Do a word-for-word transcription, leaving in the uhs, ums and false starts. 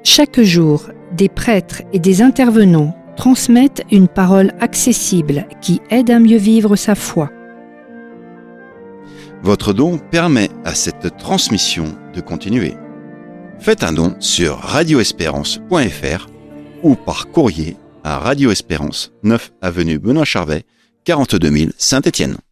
Chaque jour, des prêtres et des intervenants transmettent une parole accessible qui aide à mieux vivre sa foi. Votre don permet à cette transmission de continuer. Faites un don sur radio espérance point f r ou par courrier à Radio Espérance, neuf avenue Benoît Charvet, quarante-deux mille Saint-Étienne.